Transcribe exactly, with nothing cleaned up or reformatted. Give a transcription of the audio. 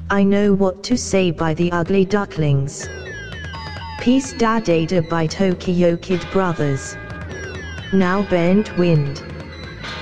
I Know What to Say by the Ugly Ducklings. Peace Da Data by Tokyo Kid Brothers. Now Bent Wind.